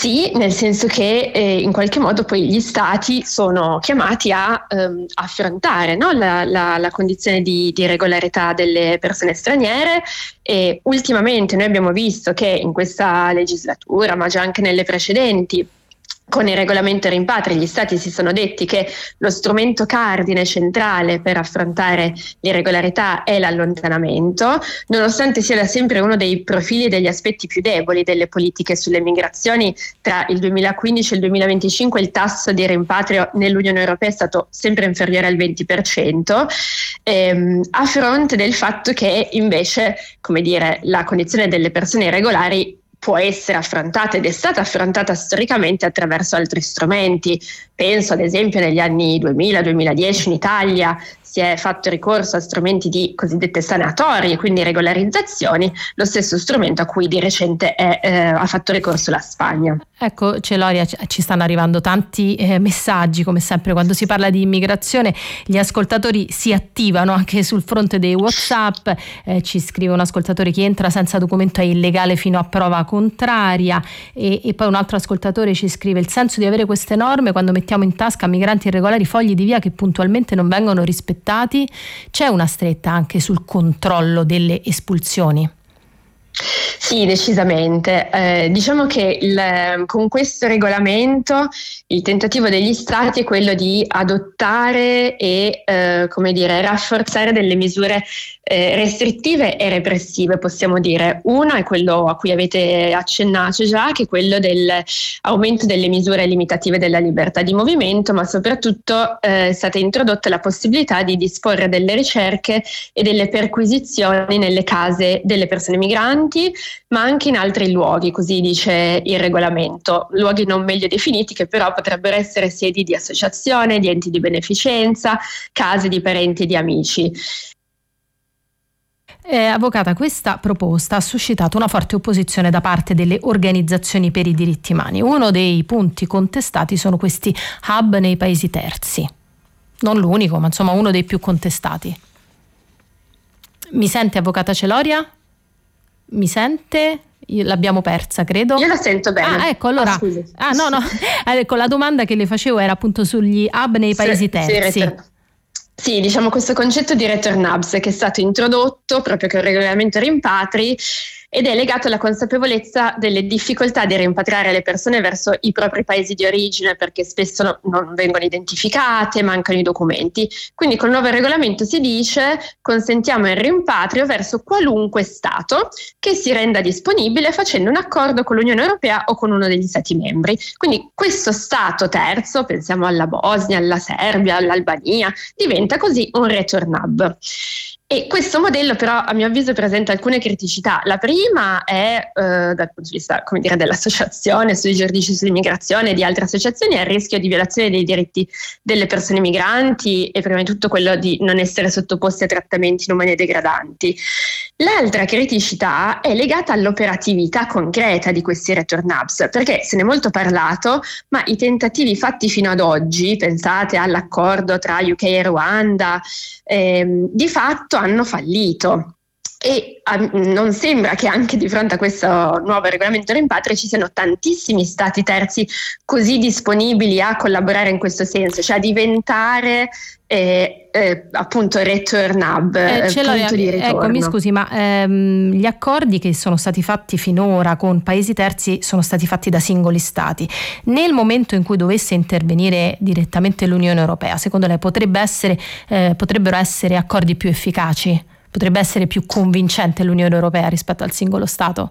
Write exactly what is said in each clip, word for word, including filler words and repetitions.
Sì, nel senso che eh, in qualche modo poi gli stati sono chiamati a ehm, affrontare, no, la, la, la condizione di, di regolarità delle persone straniere, e ultimamente noi abbiamo visto che in questa legislatura, ma già anche nelle precedenti, con il regolamento rimpatri gli stati si sono detti che lo strumento cardine centrale per affrontare l'irregolarità è l'allontanamento, nonostante sia da sempre uno dei profili e degli aspetti più deboli delle politiche sulle migrazioni. Tra il duemilaquindici e il duemilaventicinque il tasso di rimpatrio nell'Unione Europea è stato sempre inferiore al venti per cento, ehm, a fronte del fatto che invece, come dire, la condizione delle persone irregolari può essere affrontata ed è stata affrontata storicamente attraverso altri strumenti. Penso ad esempio negli anni duemila duemiladieci in Italia si è fatto ricorso a strumenti di cosiddette sanatorie, quindi regolarizzazioni, lo stesso strumento a cui di recente è, eh, ha fatto ricorso la Spagna. Ecco Celoria, ci stanno arrivando tanti eh, messaggi, come sempre quando si parla di immigrazione gli ascoltatori si attivano anche sul fronte dei WhatsApp. Eh, ci scrive un ascoltatore: chi entra senza documento è illegale fino a prova contraria, e, e poi un altro ascoltatore ci scrive: il senso di avere queste norme quando mettiamo in tasca a migranti irregolari fogli di via che puntualmente non vengono rispettati. C'è una stretta anche sul controllo delle espulsioni? Sì, decisamente. Eh, diciamo che il, con questo regolamento il tentativo degli Stati è quello di adottare e eh, come dire, rafforzare delle misure eh, restrittive e repressive, possiamo dire. Uno è quello a cui avete accennato già, che è quello dell'aumento delle misure limitative della libertà di movimento, ma soprattutto eh, è stata introdotta la possibilità di disporre delle ricerche e delle perquisizioni nelle case delle persone migranti, ma anche in altri luoghi, così dice il regolamento, luoghi non meglio definiti che però potrebbero essere sedi di associazione, di enti di beneficenza, case di parenti e di amici. Eh, avvocata, questa proposta ha suscitato una forte opposizione da parte delle organizzazioni per i diritti umani. Uno dei punti contestati sono questi hub nei paesi terzi. Non l'unico, ma insomma uno dei più contestati. Mi sente, avvocata Celoria? Mi sente? Io, l'abbiamo persa, credo. Io la sento bene. Ah, ecco, allora. Ah, ah no, no. Ecco, la domanda che le facevo era appunto sugli hub nei paesi sì, terzi. Sì, Sì, diciamo questo concetto di return hubs che è stato introdotto proprio con il regolamento rimpatri ed è legato alla consapevolezza delle difficoltà di rimpatriare le persone verso i propri paesi di origine, perché spesso no, non vengono identificate, mancano i documenti. Quindi col nuovo regolamento si dice: consentiamo il rimpatrio verso qualunque Stato che si renda disponibile facendo un accordo con l'Unione Europea o con uno degli Stati membri. Quindi questo Stato terzo, pensiamo alla Bosnia, alla Serbia, all'Albania, diventa così un return hub. E questo modello però a mio avviso presenta alcune criticità. La prima è eh, dal punto di vista, come dire, dell'associazione sui giudici sull'immigrazione e di altre associazioni, è il rischio di violazione dei diritti delle persone migranti e prima di tutto quello di non essere sottoposti a trattamenti inumani e degradanti. L'altra criticità è legata all'operatività concreta di questi return hubs, perché se ne è molto parlato, ma i tentativi fatti fino ad oggi, pensate all'accordo tra U K e Ruanda, ehm, di fatto hanno fallito. E um, non sembra che anche di fronte a questo nuovo regolamento rimpatrio ci siano tantissimi stati terzi così disponibili a collaborare in questo senso, cioè a diventare eh, eh, appunto return hub, eh, punto di ritorno. Ecco, mi scusi, ma ehm, gli accordi che sono stati fatti finora con paesi terzi sono stati fatti da singoli stati. Nel momento in cui dovesse intervenire direttamente l'Unione Europea, secondo lei potrebbe essere, eh, potrebbero essere accordi più efficaci? Potrebbe essere più convincente l'Unione Europea rispetto al singolo Stato?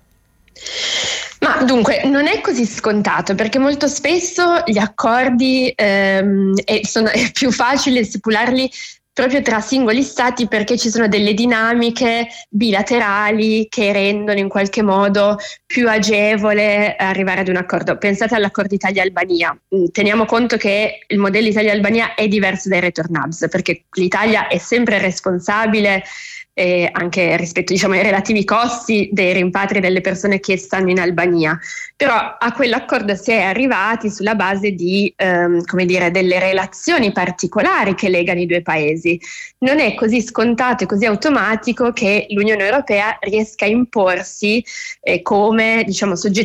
Ma dunque non è così scontato, perché molto spesso gli accordi ehm, è, sono, è più facile stipularli proprio tra singoli stati, perché ci sono delle dinamiche bilaterali che rendono in qualche modo più agevole arrivare ad un accordo. Pensate all'accordo Italia-Albania. Teniamo conto che il modello Italia-Albania è diverso dai return hubs, perché l'Italia è sempre responsabile eh, anche rispetto, diciamo, ai relativi costi dei rimpatri delle persone che stanno in Albania. Però a quell'accordo si è arrivati sulla base di ehm, come dire, delle relazioni particolari che legano i due paesi. Non è così scontato e così automatico che l'Unione Europea riesca a imporsi eh, come, diciamo, soggetto